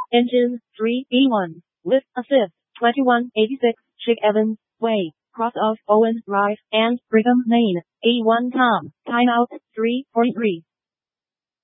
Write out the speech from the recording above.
Engine 3B1. Lift assist 2186 Chick Evans Way. Cross of Owen Drive and Brigham Lane. A1 Tom. Timeout 3.3.